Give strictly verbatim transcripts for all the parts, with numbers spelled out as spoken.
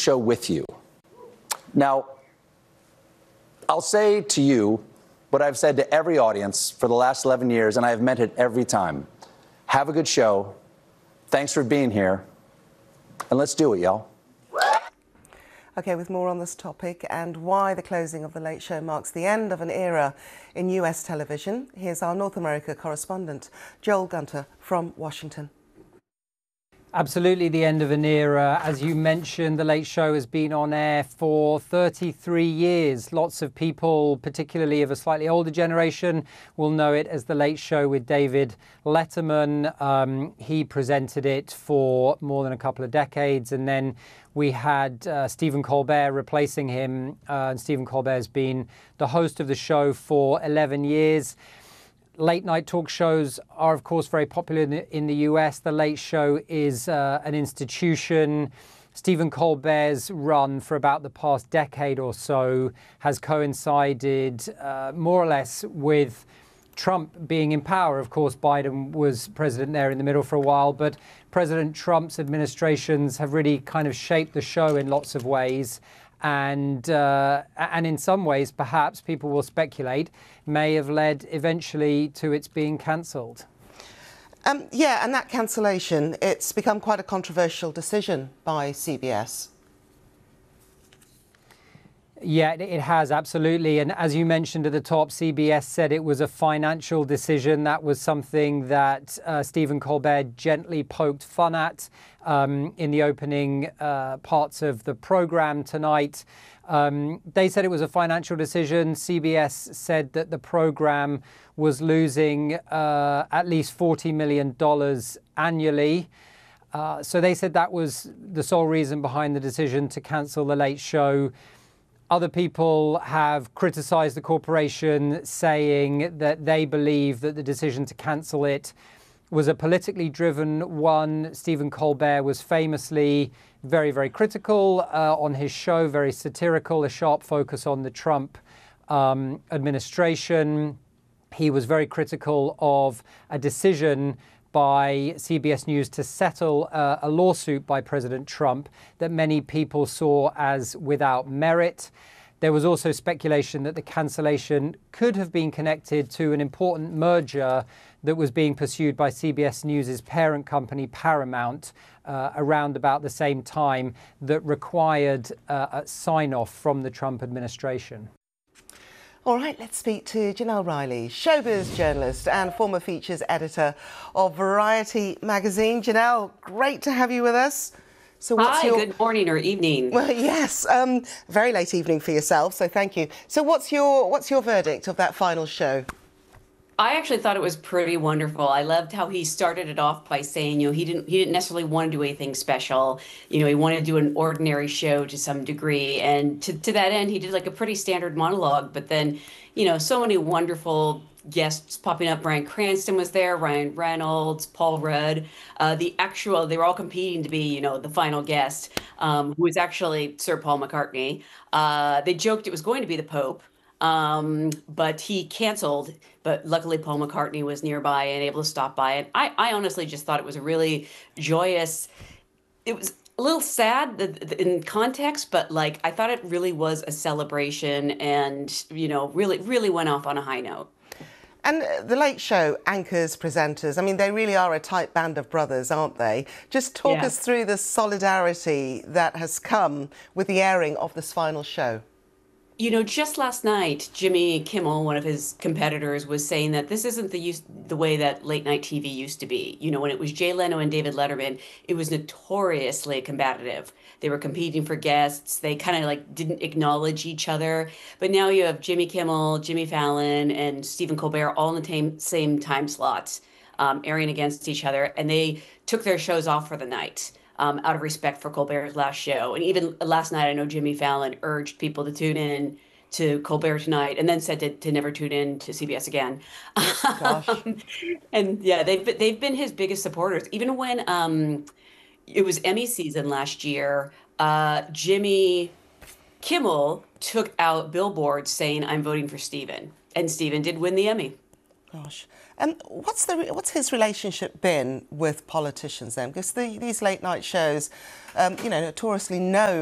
show with you. Now, I'll say to you what I've said to every audience for the last eleven years, and I have meant it every time. Have a good show. Thanks for being here. And let's do it, y'all. OK, with more on this topic and why the closing of The Late Show marks the end of an era in U S television, here's our North America correspondent, Joel Gunter from Washington. Absolutely the end of an era. As you mentioned, The Late Show has been on air for thirty-three years. Lots of people, particularly of a slightly older generation, will know it as The Late Show with David Letterman. Um, he presented it for more than a couple of decades, and then we had uh, Stephen Colbert replacing him. Uh, and Stephen Colbert has been the host of the show for eleven years. Late night talk shows are, of course, very popular in the, in the U S. The Late Show is uh, an institution. Stephen Colbert's run for about the past decade or so has coincided uh, more or less with Trump being in power. Of course, Biden was president there in the middle for a while, but President Trump's administrations have really kind of shaped the show in lots of ways. And uh, and in some ways, perhaps people will speculate, may have led eventually to its being cancelled. Um, yeah, and that cancellation, it's become quite a controversial decision by C B S. Yeah, it has, absolutely. And as you mentioned at the top, C B S said it was a financial decision. That was something that uh, Stephen Colbert gently poked fun at um, in the opening uh, parts of the programme tonight. Um, they said it was a financial decision. C B S said that the programme was losing uh, at least forty million dollars annually. Uh, so they said that was the sole reason behind the decision to cancel The Late Show. Other people have criticised the corporation, saying that they believe that the decision to cancel it was a politically driven one. Stephen Colbert was famously very, very critical uh, on his show, very satirical, a sharp focus on the Trump um, administration. He was very critical of a decision by C B S News to settle uh, a lawsuit by President Trump that many people saw as without merit. There was also speculation that the cancellation could have been connected to an important merger that was being pursued by C B S News' parent company, Paramount, uh, around about the same time, that required uh, a sign-off from the Trump administration. All right, let's speak to Janelle Riley, showbiz journalist and former features editor of Variety magazine. Janelle, great to have you with us. So what's Hi, your... good morning or evening. Well, yes, um, very late evening for yourself, so thank you. So what's your what's your verdict of that final show? I actually thought it was pretty wonderful. I loved how he started it off by saying, you know, he didn't he didn't necessarily want to do anything special. You know, he wanted to do an ordinary show to some degree. And to, to that end, he did like a pretty standard monologue. But then, you know, so many wonderful guests popping up. Bryan Cranston was there, Ryan Reynolds, Paul Rudd. Uh, the actual, they were all competing to be, you know, the final guest, um, who was actually Sir Paul McCartney. Uh, they joked it was going to be the Pope. Um, but he canceled, but luckily Paul McCartney was nearby and able to stop by. And I, I honestly just thought it was a really joyous, it was a little sad in context, but like, I thought it really was a celebration and, you know, really, really went off on a high note. And The Late Show anchors, presenters, I mean, they really are a tight band of brothers, aren't they? Just talk Yeah. us through the solidarity that has come with the airing of this final show. You know, just last night, Jimmy Kimmel, one of his competitors, was saying that this isn't the use, the way that late night T V used to be. You know, when it was Jay Leno and David Letterman, it was notoriously combative. They were competing for guests. They kind of like didn't acknowledge each other. But now you have Jimmy Kimmel, Jimmy Fallon, and Stephen Colbert all in the same, same time slots, um, airing against each other. And they took their shows off for the night. Um, out of respect for Colbert's last show. And even last night, I know Jimmy Fallon urged people to tune in to Colbert Tonight and then said to, to never tune in to C B S again. Gosh. um, and yeah, they've, they've been his biggest supporters. Even when um, it was Emmy season last year, uh, Jimmy Kimmel took out billboards saying, "I'm voting for Stephen." And Stephen did win the Emmy. Gosh. And what's the what's his relationship been with politicians then? Because the, these late night shows, um, you know, notoriously known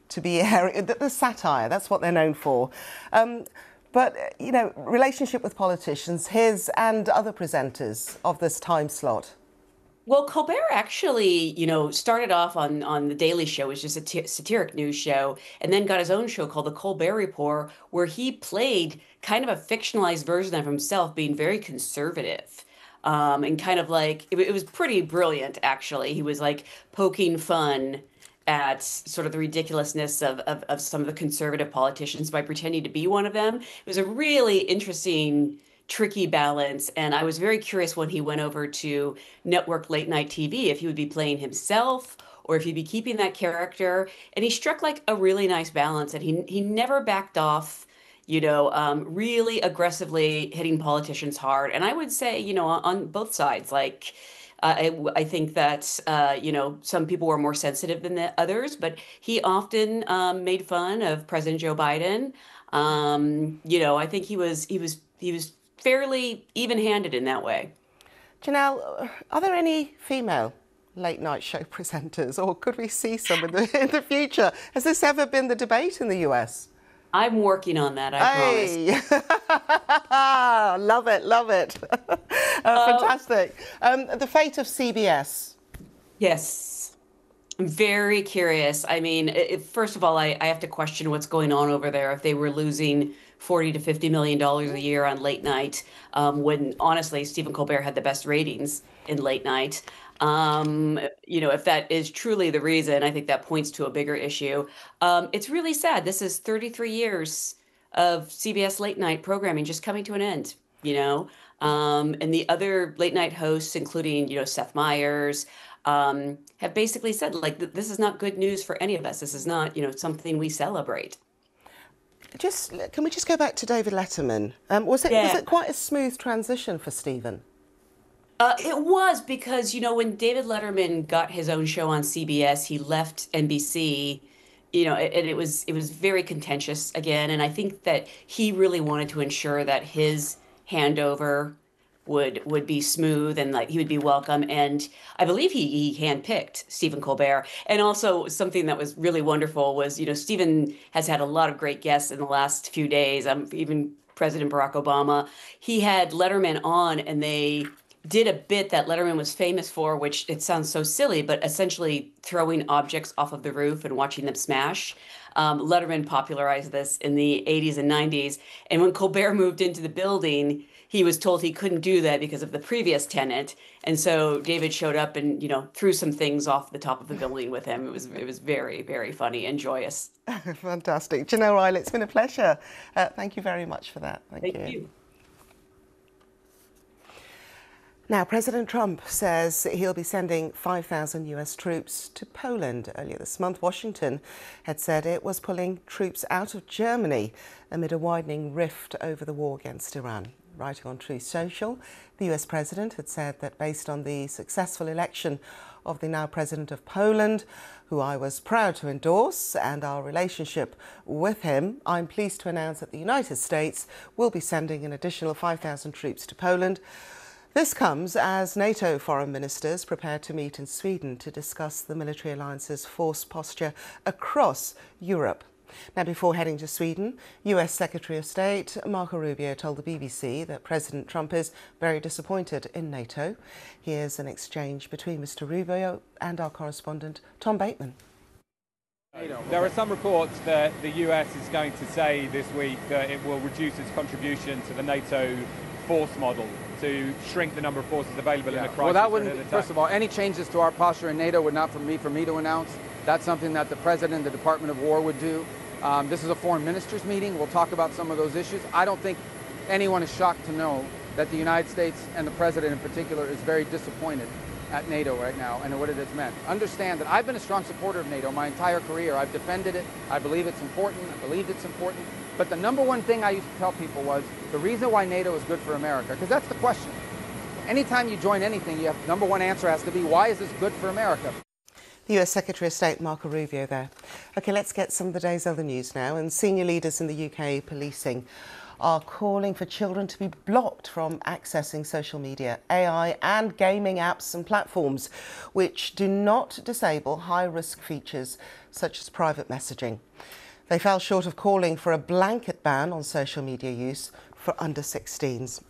to be airing, the, the satire, that's what they're known for. Um, but, you know, relationship with politicians, his and other presenters of this time slot. Well, Colbert actually, you know, started off on on the Daily Show, which is a t- satiric news show, and then got his own show called The Colbert Report, where he played kind of a fictionalized version of himself, being very conservative. Um, and kind of like, it, it was pretty brilliant, actually. He was like poking fun at sort of the ridiculousness of, of, of some of the conservative politicians by pretending to be one of them. It was a really interesting, tricky balance. And I was very curious when he went over to network late night T V if he would be playing himself or if he'd be keeping that character. And he struck like a really nice balance, and he he never backed off, you know, um, really aggressively hitting politicians hard. And I would say, you know, on, on both sides, like, uh, I, I think that, uh, you know, some people were more sensitive than the others, but he often um, made fun of President Joe Biden. Um, you know, I think he was he was he was fairly even-handed in that way. Janelle, are there any female late night show presenters, or could we see some in the, in the future? Has this ever been the debate in the U S? I'm working on that, I hey. promise. Love it, love it. uh, uh, fantastic. Um, the fate of C B S. Yes. I'm very curious. I mean, it, first of all, I, I have to question what's going on over there. If they were losing forty to fifty million dollars a year on late night, um, when honestly, Stephen Colbert had the best ratings in late night. Um, you know, if that is truly the reason, I think that points to a bigger issue. Um, it's really sad. This is thirty-three years of C B S late night programming just coming to an end, you know, um, and the other late night hosts, including, you know, Seth Meyers, um, have basically said, like, th- this is not good news for any of us. This is not, you know, something we celebrate. Just, can we just go back to David Letterman? Um, was it, yeah. was it quite a smooth transition for Stephen? Uh, it was, because, you know, when David Letterman got his own show on C B S, he left N B C, you know, and it was it was very contentious again. And I think that he really wanted to ensure that his handover would would be smooth and like he would be welcome. And I believe he he handpicked Stephen Colbert. And also something that was really wonderful was, you know, Stephen has had a lot of great guests in the last few days. Um, even President Barack Obama. He had Letterman on, and they did a bit that Letterman was famous for, which it sounds so silly, but essentially throwing objects off of the roof and watching them smash. Um, Letterman popularized this in the eighties and nineties. And when Colbert moved into the building, he was told he couldn't do that because of the previous tenant. And so David showed up and, you know, threw some things off the top of the building with him. It was it was very, very funny and joyous. Fantastic. Janelle Riley, it's been a pleasure. Uh, thank you very much for that. Thank, Thank you. you. Now, President Trump says he'll be sending five thousand U S troops to Poland. Earlier this month, Washington had said it was pulling troops out of Germany amid a widening rift over the war against Iran. Writing on Truth Social, the U S president had said that based on the successful election of the now president of Poland, who I was proud to endorse, and our relationship with him, I'm pleased to announce that the United States will be sending an additional five thousand troops to Poland. This comes as NATO foreign ministers prepare to meet in Sweden to discuss the military alliance's force posture across Europe. Now, before heading to Sweden, U S Secretary of State Marco Rubio told the B B C that President Trump is very disappointed in NATO. Here's an exchange between Mister Rubio and our correspondent Tom Bateman. There are some reports that the U S is going to say this week that it will reduce its contribution to the NATO force model to shrink the number of forces available yeah. in a crisis. Well, that wouldn't, first of all, any changes to our posture in NATO would not for me, for me to announce. That's something that the President, the Department of War would do. Um, this is a foreign ministers meeting. We'll talk about some of those issues. I don't think anyone is shocked to know that the United States and the President in particular is very disappointed at NATO right now and what it has meant. Understand that I've been a strong supporter of NATO my entire career. I've defended it. I believe it's important. I believe it's important. But the number one thing I used to tell people was the reason why NATO is good for America, because that's the question. Anytime you join anything, you have number one answer has to be, why is this good for America? The U S Secretary of State Marco Rubio there. OK, let's get some of the day's other news now. And senior leaders in the U K policing are calling for children to be blocked from accessing social media, A I and gaming apps and platforms which do not disable high-risk features such as private messaging. They fell short of calling for a blanket ban on social media use for under sixteens.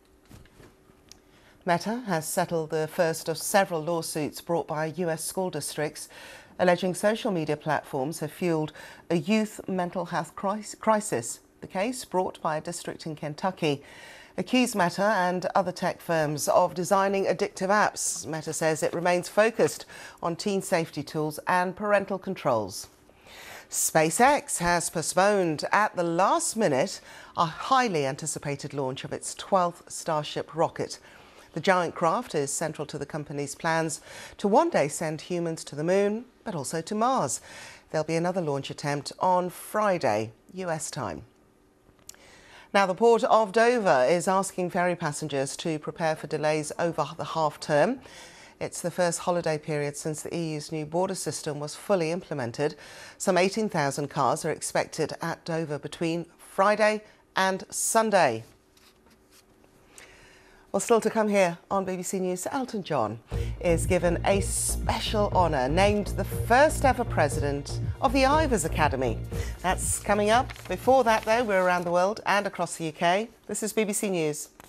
Meta has settled the first of several lawsuits brought by U S school districts alleging social media platforms have fueled a youth mental health crisis. The case, brought by a district in Kentucky, accused Meta and other tech firms of designing addictive apps. Meta says it remains focused on teen safety tools and parental controls. SpaceX has postponed at the last minute a highly anticipated launch of its twelfth Starship rocket. The giant craft is central to the company's plans to one day send humans to the moon, but also to Mars. There'll be another launch attempt on Friday, U S time. Now, the Port of Dover is asking ferry passengers to prepare for delays over the half-term. It's the first holiday period since the E U's new border system was fully implemented. Some eighteen thousand cars are expected at Dover between Friday and Sunday. Well, still to come here on B B C News, Elton John is given a special honour, named the first ever president of the Ivors Academy. That's coming up. Before that, though, we're around the world and across the U K. This is B B C News.